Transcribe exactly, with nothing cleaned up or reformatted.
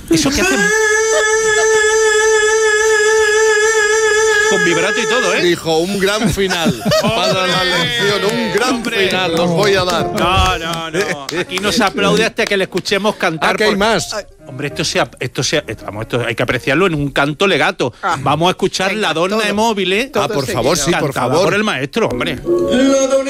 Eso que hace... Con vibrato y todo, ¿eh? Dijo, un gran final para la lección, un gran hombre. final, los voy a dar. No, no, no. Aquí no se aplaude hasta que le escuchemos cantar. Ah, que hay por... más. Ay, hombre, esto sea, esto sea, vamos, esto hay que apreciarlo en un canto legato. Ah, vamos a escuchar venga, La Donna todo, Mobile. Ah, por favor, sí, por favor. Por el maestro, hombre.